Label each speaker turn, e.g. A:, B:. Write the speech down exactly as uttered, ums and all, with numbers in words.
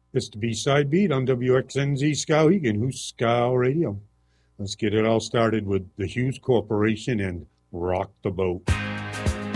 A: It's the B-Side Beat on W X N Z Skowhegan, who's Scow Radio. Let's get it all started with the Hughes Corporation and Rock the Boat.